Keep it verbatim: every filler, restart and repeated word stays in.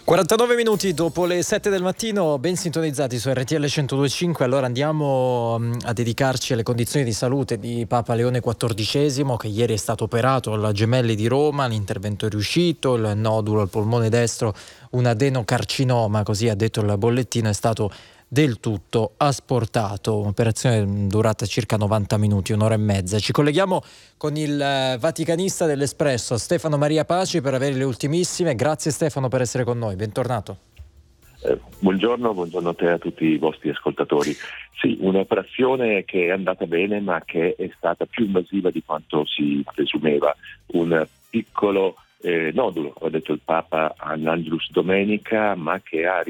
quarantanove minuti dopo le sette del mattino, ben sintonizzati su R T L centodue e cinque. Allora andiamo a dedicarci alle condizioni di salute di Papa Leone quattordicesimo, che ieri è stato operato alla Gemelli di Roma. L'intervento è riuscito, il nodulo al polmone destro, un adenocarcinoma, così ha detto il bollettino, è stato del tutto asportato. Un'operazione durata circa novanta minuti, un'ora e mezza. Ci colleghiamo con il vaticanista dell'Espresso, Stefano Maria Paci, per avere le ultimissime. Grazie Stefano per essere con noi, bentornato. Eh, buongiorno, buongiorno a te e a tutti i vostri ascoltatori. Sì, un'operazione che è andata bene, ma che è stata più invasiva di quanto si presumeva. Un piccolo eh, nodulo, ha detto il Papa all'Angelus domenica, ma che ha